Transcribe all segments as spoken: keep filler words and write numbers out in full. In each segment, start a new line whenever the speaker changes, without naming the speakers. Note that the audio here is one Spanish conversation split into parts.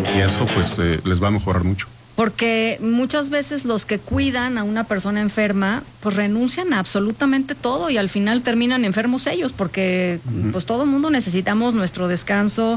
y eso pues eh, les va a mejorar mucho.
Porque muchas veces los que cuidan a una persona enferma, pues renuncian a absolutamente todo y al final terminan enfermos ellos, porque uh-huh. pues todo el mundo necesitamos nuestro descanso,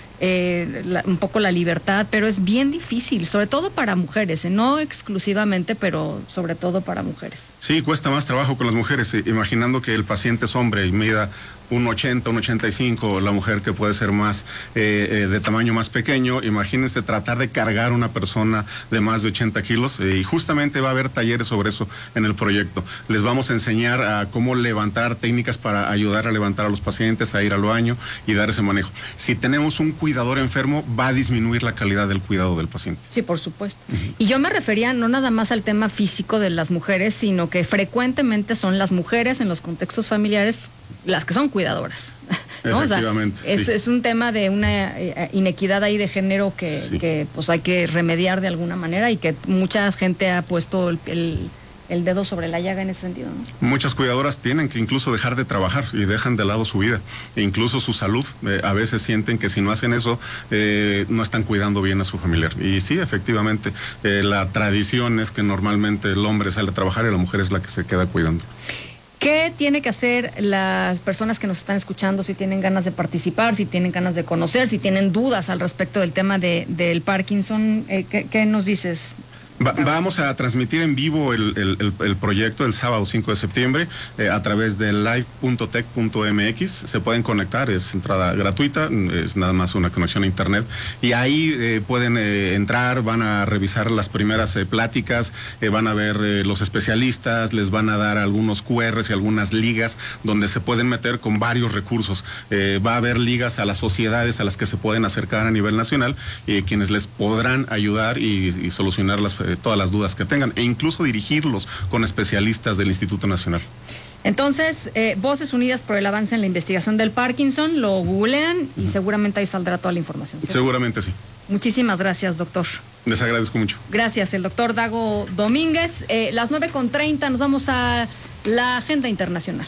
eh, la, un poco la libertad, pero es bien difícil, sobre todo para mujeres, ¿eh? No exclusivamente, pero sobre todo para mujeres.
Sí, cuesta más trabajo con las mujeres, eh, imaginando que el paciente es hombre y mida un ochenta, un ochenta y cinco, la mujer que puede ser más eh, eh, de tamaño más pequeño. Imagínense tratar de cargar una persona de más de ochenta kilos eh, y justamente va a haber talleres sobre eso en el proyecto. Les vamos a enseñar a cómo levantar técnicas para ayudar a levantar a los pacientes, a ir al baño y dar ese manejo. Si tenemos un cuidador enfermo, va a disminuir la calidad del cuidado del paciente.
Sí, por supuesto. Uh-huh. Y yo me refería no nada más al tema físico de las mujeres, sino que frecuentemente son las mujeres en los contextos familiares las que son cuidadoras, ¿no?
Efectivamente,
o sea, es,
sí.
es un tema de una inequidad ahí de género que, sí. que pues hay que remediar de alguna manera y que mucha gente ha puesto el, el, el dedo sobre la llaga en ese sentido, ¿no?
Muchas cuidadoras tienen que incluso dejar de trabajar y dejan de lado su vida, e incluso su salud. Eh, a veces sienten que si no hacen eso, eh, no están cuidando bien a su familiar. Y sí, efectivamente, eh, la tradición es que normalmente el hombre sale a trabajar y la mujer es la que se queda cuidando.
¿Qué tiene que hacer las personas que nos están escuchando si tienen ganas de participar, si tienen ganas de conocer, si tienen dudas al respecto del tema de, del Parkinson? Eh, ¿qué, ¿Qué nos dices?
Va, vamos a transmitir en vivo el, el, el, el proyecto el sábado cinco de septiembre eh, a través de live punto tech punto m x. Se pueden conectar, es entrada gratuita, es nada más una conexión a internet y ahí eh, pueden eh, entrar, van a revisar las primeras eh, pláticas, eh, van a ver eh, los especialistas, les van a dar algunos cu erres y algunas ligas donde se pueden meter con varios recursos. Eh, va a haber ligas a las sociedades a las que se pueden acercar a nivel nacional y eh, quienes les podrán ayudar y, y solucionar las todas las dudas que tengan e incluso dirigirlos con especialistas del Instituto Nacional.
Entonces, eh, Voces Unidas por el Avance en la Investigación del Parkinson, lo googlean y uh-huh. seguramente ahí saldrá toda la información, ¿cierto?
Seguramente sí.
Muchísimas gracias, doctor.
Les agradezco mucho.
Gracias, el doctor Dago Domínguez. Eh, las nueve con treinta, nos vamos a la agenda internacional.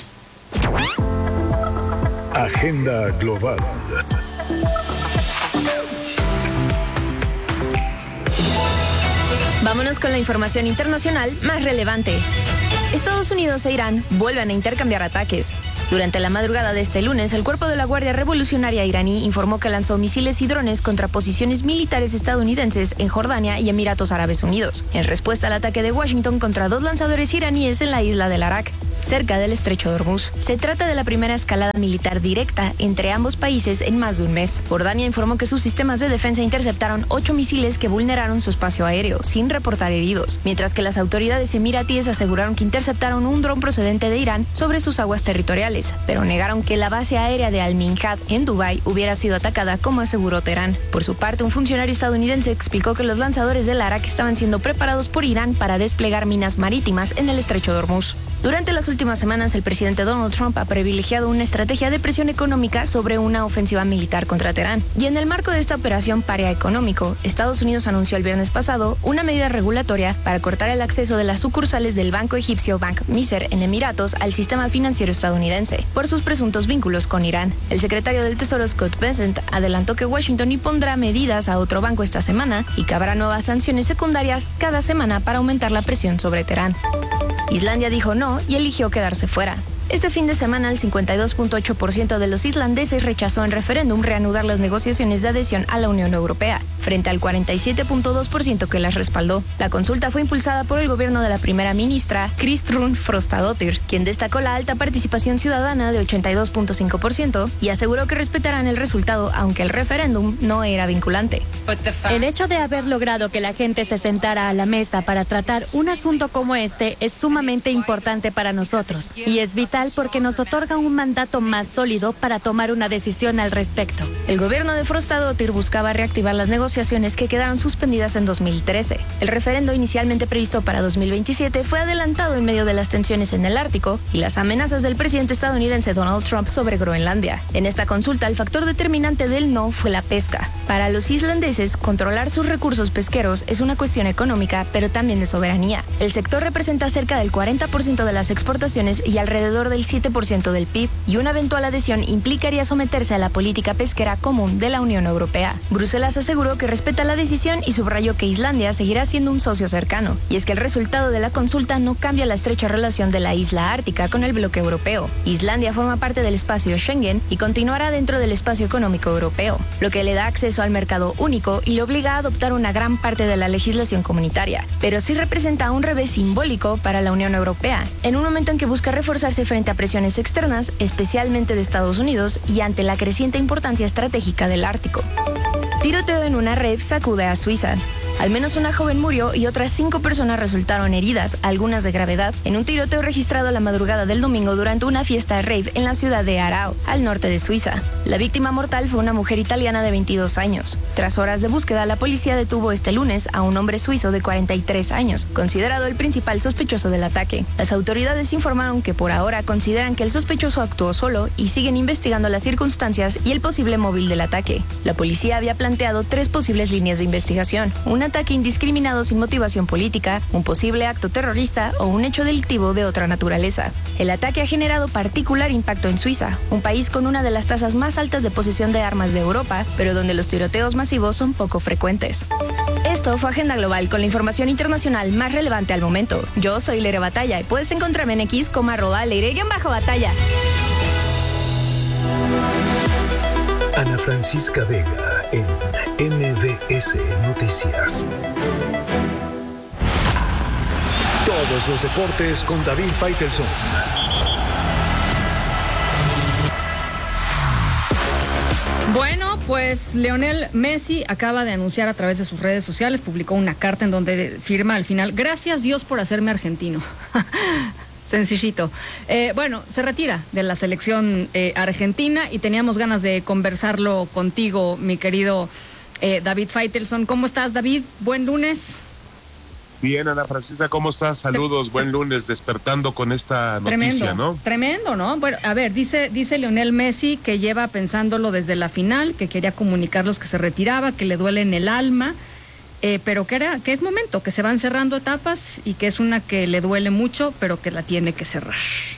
Agenda global.
Vámonos con la información internacional más relevante. Estados Unidos e Irán vuelven a intercambiar ataques. Durante la madrugada de este lunes, el cuerpo de la Guardia Revolucionaria iraní informó que lanzó misiles y drones contra posiciones militares estadounidenses en Jordania y Emiratos Árabes Unidos, en respuesta al ataque de Washington contra dos lanzadores iraníes en la isla del Arak, cerca del estrecho de Hormuz. Se trata de la primera escalada militar directa entre ambos países en más de un mes. Jordania informó que sus sistemas de defensa interceptaron ocho misiles que vulneraron su espacio aéreo, sin reportar heridos, mientras que las autoridades emiratíes aseguraron que interceptaron un dron procedente de Irán sobre sus aguas territoriales, pero negaron que la base aérea de Al-Minhad en Dubái hubiera sido atacada, como aseguró Teherán. Por su parte, un funcionario estadounidense explicó que los lanzadores del Arak estaban siendo preparados por Irán para desplegar minas marítimas en el estrecho de Hormuz. Durante las últimas semanas, el presidente Donald Trump ha privilegiado una estrategia de presión económica sobre una ofensiva militar contra Teherán. Y en el marco de esta operación Parea Económico, Estados Unidos anunció el viernes pasado una medida regulatoria para cortar el acceso de las sucursales del banco egipcio Bank Misr en Emiratos al sistema financiero estadounidense, por sus presuntos vínculos con Irán. El secretario del Tesoro Scott Bessent adelantó que Washington impondrá medidas a otro banco esta semana y que habrá nuevas sanciones secundarias cada semana para aumentar la presión sobre Teherán. Islandia dijo no y eligió quedarse fuera. Este fin de semana, el cincuenta y dos punto ocho por ciento de los islandeses rechazó en referéndum reanudar las negociaciones de adhesión a la Unión Europea, frente al cuarenta y siete punto dos por ciento que las respaldó. La consulta fue impulsada por el gobierno de la primera ministra Kristrún Frostadóttir, quien destacó la alta participación ciudadana de ochenta y dos punto cinco por ciento y aseguró que respetarán el resultado, aunque el referéndum no era vinculante.
El hecho de haber logrado que la gente se sentara a la mesa para tratar un asunto como este es sumamente importante para nosotros y es vital porque nos otorga un mandato más sólido para tomar una decisión al respecto.
El gobierno de Frostadóttir buscaba reactivar las negociaciones que quedaron suspendidas en dos mil trece. El referendo inicialmente previsto para dos mil veintisiete fue adelantado en medio de las tensiones en el Ártico y las amenazas del presidente estadounidense Donald Trump sobre Groenlandia. En esta consulta, el factor determinante del no fue la pesca. Para los islandeses, controlar sus recursos pesqueros es una cuestión económica, pero también de soberanía. El sector representa cerca del cuarenta por ciento de las exportaciones y alrededor alrededor del siete por ciento del P I B y una eventual adhesión implicaría someterse a la política pesquera común de la Unión Europea. Bruselas aseguró que respeta la decisión y subrayó que Islandia seguirá siendo un socio cercano. Y es que el resultado de la consulta no cambia la estrecha relación de la isla ártica con el bloque europeo. Islandia forma parte del espacio Schengen y continuará dentro del espacio económico europeo, lo que le da acceso al mercado único y le obliga a adoptar una gran parte de la legislación comunitaria, pero sí representa un revés simbólico para la Unión Europea, en un momento en que busca reforzarse frente a presiones externas, especialmente de Estados Unidos, y ante la creciente importancia estratégica del Ártico. Tiroteo en una rave sacude a Suiza. Al menos una joven murió y otras cinco personas resultaron heridas, algunas de gravedad, en un tiroteo registrado la madrugada del domingo durante una fiesta rave en la ciudad de Aarau, al norte de Suiza. La víctima mortal fue una mujer italiana de veintidós años. Tras horas de búsqueda, la policía detuvo este lunes a un hombre suizo de cuarenta y tres años, considerado el principal sospechoso del ataque. Las autoridades informaron que por ahora consideran que el sospechoso actuó solo y siguen investigando las circunstancias y el posible móvil del ataque. La policía había planteado tres posibles líneas de investigación: una ataque indiscriminado sin motivación política, un posible acto terrorista o un hecho delictivo de otra naturaleza. El ataque ha generado particular impacto en Suiza, un país con una de las tasas más altas de posesión de armas de Europa, pero donde los tiroteos masivos son poco frecuentes. Esto fue Agenda Global con la información internacional más relevante al momento. Yo soy Leire Batalla y puedes encontrarme en X como arroba Leire-Batalla.
Ana Francisca Vega en M B S Noticias. Todos los deportes con David Faitelson.
Bueno, pues Lionel Messi acaba de anunciar a través de sus redes sociales, publicó una carta en donde firma al final: gracias Dios por hacerme argentino. Sencillito. Eh, bueno, se retira de la selección eh, argentina y teníamos ganas de conversarlo contigo, mi querido eh, David Faitelson. ¿Cómo estás, David? Buen lunes.
Bien, Ana Francisca, ¿cómo estás? Saludos, buen lunes, despertando con esta noticia,
tremendo,
¿no?
Tremendo, ¿no? Bueno, a ver, dice, dice Lionel Messi que lleva pensándolo desde la final, que quería comunicarlos que se retiraba, que le duele en el alma. Eh, pero que era que es momento, que se van cerrando etapas y que es una que le duele mucho, pero que la tiene que cerrar.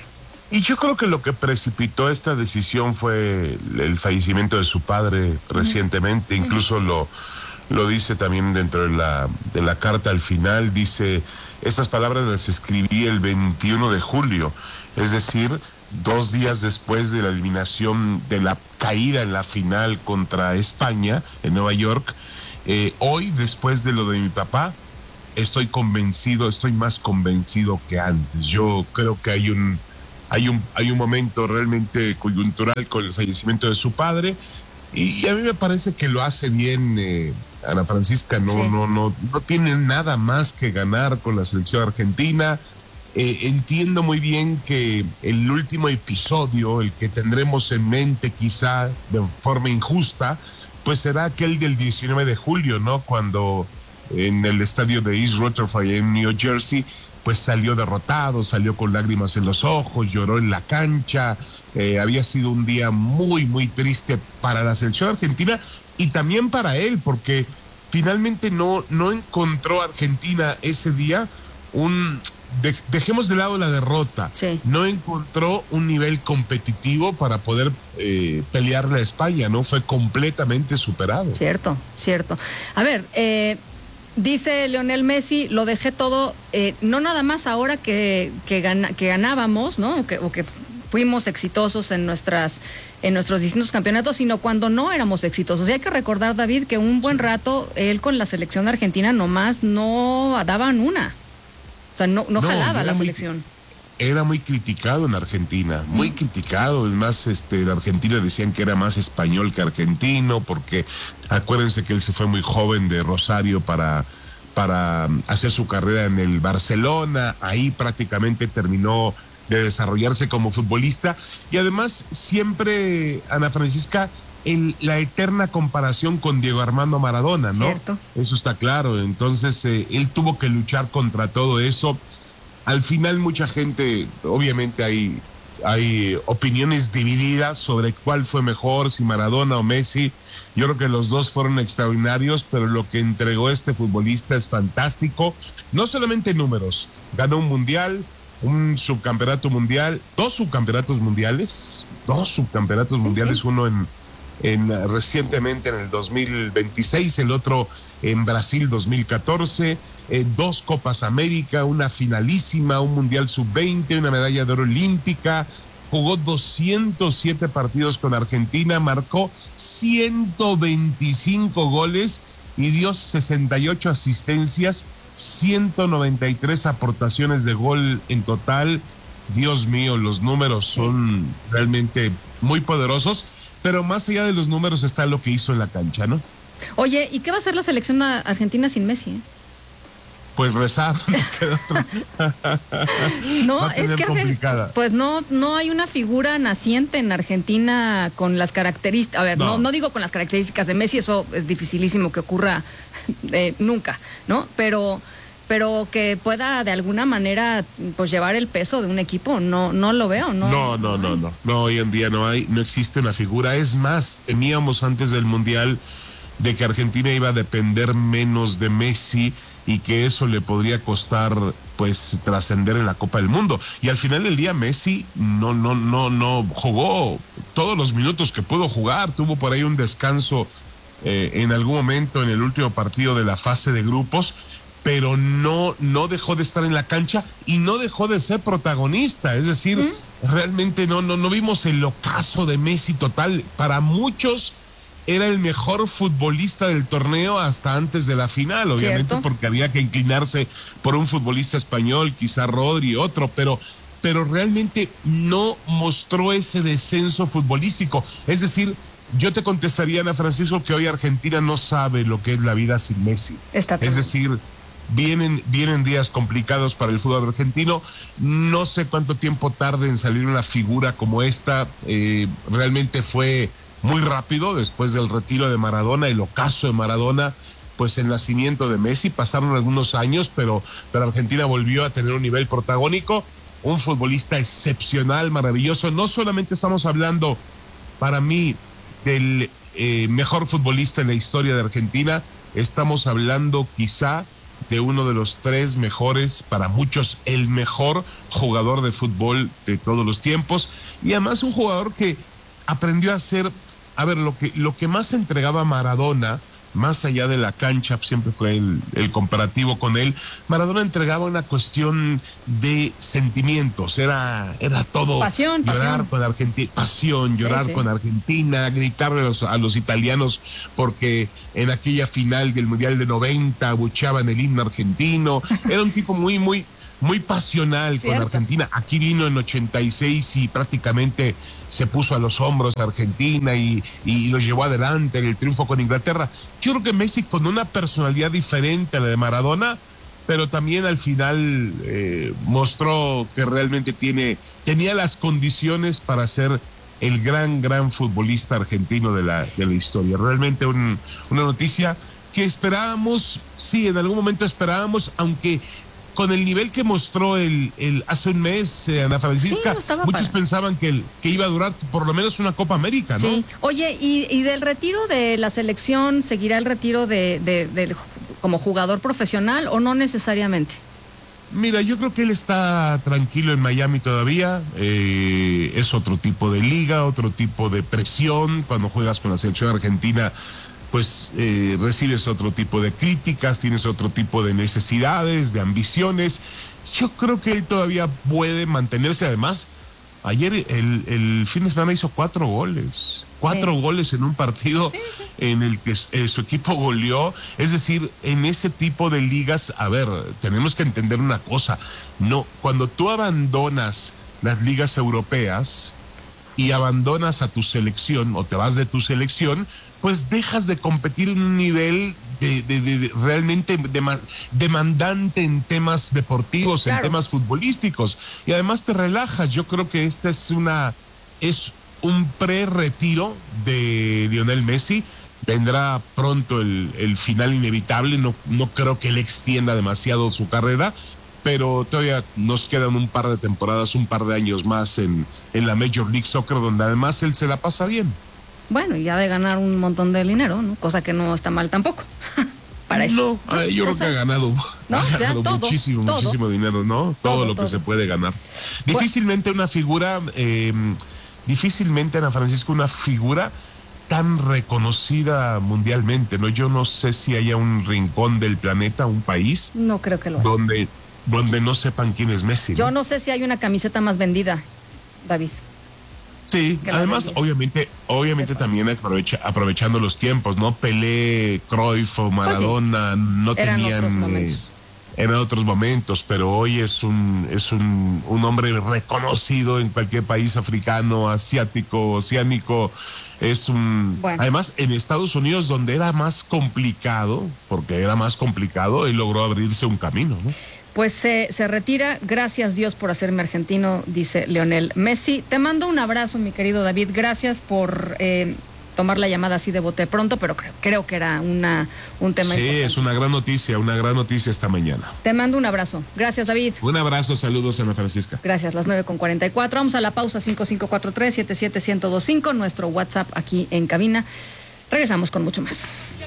Y yo creo que lo que precipitó esta decisión fue el fallecimiento de su padre recientemente, uh-huh. Incluso lo, lo dice también dentro de la, de la carta al final, dice, estas palabras las escribí el veintiuno de julio, es decir, dos días después de la eliminación, de la caída en la final contra España en Nueva York. Eh, hoy, después de lo de mi papá, estoy convencido, estoy más convencido que antes. Yo creo que hay un, hay un, hay un momento realmente coyuntural con el fallecimiento de su padre, y, y a mí me parece que lo hace bien, eh, Ana Francisca. No, sí. no, no, no tiene nada más que ganar con la selección argentina. Eh, entiendo muy bien que el último episodio, el que tendremos en mente quizá de forma injusta, pues será aquel del diecinueve de julio, ¿no? Cuando en el estadio de East Rutherford en New Jersey, pues salió derrotado, salió con lágrimas en los ojos, lloró en la cancha. Eh, había sido un día muy, muy triste para la selección argentina y también para él, porque finalmente no, no encontró Argentina ese día un... De, dejemos de lado la derrota.
Sí.
No encontró un nivel competitivo para poder eh, pelearle a España, ¿no? Fue completamente superado.
Cierto, cierto. A ver, eh, dice Lionel Messi, lo dejé todo, eh, no nada más ahora que, que, gana, que ganábamos, ¿no? O que, o que fuimos exitosos en nuestras en nuestros distintos campeonatos, sino cuando no éramos exitosos. Y hay que recordar, David, que un buen rato él con la selección argentina nomás no daban una. O sea, no, no, no jalaba la selección.
Muy, era muy criticado en Argentina, muy mm. criticado. Es más, este, en Argentina decían que era más español que argentino, porque acuérdense que él se fue muy joven de Rosario para, para hacer su carrera en el Barcelona. Ahí prácticamente terminó de desarrollarse como futbolista. Y además, siempre, Ana Francisca, en la eterna comparación con Diego Armando Maradona, ¿no?
Cierto.
Eso está claro. Entonces, eh, él tuvo que luchar contra todo eso. Al final, mucha gente, obviamente hay, hay opiniones divididas sobre cuál fue mejor, si Maradona o Messi. Yo creo que los dos fueron extraordinarios, pero lo que entregó este futbolista es fantástico. No solamente números, ganó un mundial, un subcampeonato mundial, dos subcampeonatos mundiales, dos subcampeonatos sí, mundiales, sí. uno en, en recientemente en el dos mil veintiséis, el otro en Brasil dos mil catorce, eh, dos Copas América, una finalísima, un Mundial sub veinte, una medalla de oro olímpica, jugó doscientos siete partidos con Argentina, marcó ciento veinticinco goles y dio sesenta y ocho asistencias, ciento noventa y tres aportaciones de gol en total. Dios mío, los números son realmente muy poderosos, pero más allá de los números está lo que hizo en la cancha, ¿no?
Oye, ¿y qué va a hacer la selección argentina sin Messi? ¿eh?
Pues rezar.
No, es que a ver, pues no, no hay una figura naciente en Argentina con las características, a ver, no. no, no digo con las características de Messi, eso es dificilísimo que ocurra eh, nunca, ¿no? Pero, pero que pueda de alguna manera pues llevar el peso de un equipo, no, no lo veo, ¿no?
No, no, no, no, no, hoy en día no hay, no existe una figura. Es más, temíamos antes del Mundial de que Argentina iba a depender menos de Messi y que eso le podría costar pues trascender en la Copa del Mundo. Y al final del día Messi no, no, no, no jugó todos los minutos que pudo jugar, tuvo por ahí un descanso eh, en algún momento en el último partido de la fase de grupos, pero no, no dejó de estar en la cancha y no dejó de ser protagonista. Es decir, ¿Mm? realmente no, no, no vimos el ocaso de Messi total. Para muchos era el mejor futbolista del torneo hasta antes de la final, obviamente, ¿cierto? Porque había que inclinarse por un futbolista español, quizá Rodri, otro, pero, pero realmente no mostró ese descenso futbolístico. Es decir, yo te contestaría, Ana Francisco, que hoy Argentina no sabe lo que es la vida sin Messi.
Está
es decir, vienen, vienen días complicados para el fútbol argentino. No sé cuánto tiempo tarde en salir una figura como esta. Eh, realmente fue muy rápido después del retiro de Maradona, el ocaso de Maradona, pues el nacimiento de Messi. Pasaron algunos años, pero, pero Argentina volvió a tener un nivel protagónico, un futbolista excepcional, maravilloso. No solamente estamos hablando, para mí, del eh, mejor futbolista en la historia de Argentina, estamos hablando quizá de uno de los tres mejores, para muchos el mejor jugador de fútbol de todos los tiempos, y además un jugador que aprendió a ser, a ver, lo que, lo que más entregaba Maradona, más allá de la cancha, siempre fue el, el comparativo con él, Maradona entregaba una cuestión de sentimientos, era, era todo.
Pasión,
llorar
pasión.
con Argentina, pasión, llorar sí, sí. con Argentina, gritarle a los, a los italianos porque en aquella final del Mundial de noventa abucheaban el himno argentino. Era un tipo muy, muy, muy pasional con Argentina. Aquí vino en ochenta y seis y prácticamente se puso a los hombros a Argentina y, y lo llevó adelante en el triunfo con Inglaterra. Yo creo que Messi, con una personalidad diferente a la de Maradona, pero también al final eh, mostró que realmente tiene, tenía las condiciones para ser el gran, gran futbolista argentino de la, de la historia. Realmente un, una noticia que esperábamos, sí, en algún momento esperábamos, aunque con el nivel que mostró el, el hace un mes, eh, Ana Francisca, sí, no muchos para... pensaban que, el, que iba a durar por lo menos una Copa América, ¿no?
Sí. Oye, ¿y, y del retiro de la selección seguirá el retiro de, de, de, de como jugador profesional o no necesariamente?
Mira, yo creo que él está tranquilo en Miami todavía. Eh, es otro tipo de liga, otro tipo de presión. Cuando juegas con la selección argentina, pues eh, recibes otro tipo de críticas, tienes otro tipo de necesidades, de ambiciones. Yo creo que él todavía puede mantenerse. Además, ayer el, el fin de semana hizo cuatro goles. Cuatro sí. goles en un partido sí, sí. en el que eh, su equipo goleó. Es decir, en ese tipo de ligas, a ver, tenemos que entender una cosa. No, cuando tú abandonas las ligas europeas y abandonas a tu selección o te vas de tu selección, pues dejas de competir en un nivel de, de, de, de realmente de, demandante en temas deportivos, claro. en temas futbolísticos, y además te relajas. Yo creo que esta es una es un pre-retiro de Lionel Messi. Vendrá pronto el, el final inevitable. No, no creo que él extienda demasiado su carrera, pero todavía nos quedan un par de temporadas, un par de años más en, en la Major League Soccer, donde además él se la pasa bien.
Bueno, y ha de ganar un montón de dinero, ¿no? Cosa que no está mal tampoco. Para
no,
no,
yo creo que ha ganado,
¿no?
ha
Ya,
ganado
todo,
muchísimo,
todo.
muchísimo dinero, ¿no? Todo,
Todo,
lo
todo.
que se puede ganar. Difícilmente una figura, eh, difícilmente, Ana Francisca, una figura tan reconocida mundialmente, ¿no? Yo no sé si haya un rincón del planeta, un país,
No creo que lo haya.
donde, donde no sepan quién es Messi, ¿no?
Yo no sé si hay una camiseta más vendida, David.
Sí,
que la
además,
de diez.
obviamente, obviamente también aprovecha, aprovechando los tiempos, ¿no? Pelé, Cruyff o Maradona no
Eran
tenían...
otros
eh,
momentos.
en otros momentos, pero hoy es un es un, un hombre reconocido en cualquier país africano, asiático, oceánico. Es un
Bueno.
Además, en Estados Unidos, donde era más complicado, porque era más complicado, él logró abrirse un camino, ¿no?
Pues se, se retira, gracias Dios por hacerme argentino, dice Lionel Messi. Te mando un abrazo, mi querido David, gracias por eh, tomar la llamada así de bote pronto, pero creo, creo que era una, un tema
Sí,
importante.
es una gran noticia, una gran noticia esta mañana.
Te mando un abrazo. Gracias, David.
Un abrazo, saludos, Ana Francisca.
Gracias, las nueve con cuarenta y cuatro. Vamos a la pausa. Cinco cinco cuatro tres siete siete uno cero dos cinco, nuestro WhatsApp aquí en cabina. Regresamos con mucho más.